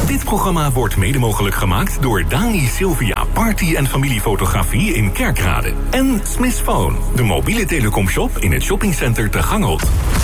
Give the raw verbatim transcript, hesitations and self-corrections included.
Dit programma wordt mede mogelijk gemaakt door Dani Sylvia Party en Familiefotografie in Kerkrade. En Smiths Phone, de mobiele telecomshop in het shoppingcenter Te Gangelt.